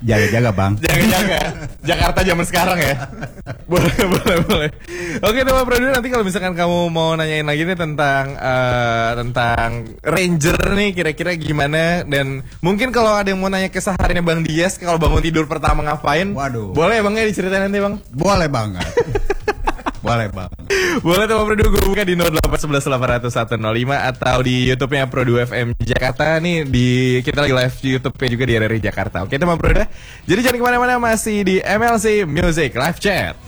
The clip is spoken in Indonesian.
Jaga-jaga bang. Jaga-jaga. Jakarta zaman sekarang ya. Boleh. Oke teman Bro, nanti kalau misalkan kamu mau nanyain lagi nih tentang Ranger nih kira-kira gimana, dan mungkin kalau ada yang mau nanya kesehariannya Bang Dias kalau bangun tidur pertama ngapain, waduh, boleh Bang ya diceritain nanti Bang? Boleh banget. Boleh bang. Boleh teman Pro 2, gue buka di 0811 800 105 atau di YouTube-nya Pro 2 FM Jakarta. Nih kita lagi live di YouTube-nya juga di RRI Jakarta. Oke teman Pro 2, jadi jangan kemana-mana, masih di MLC Music Live Chat.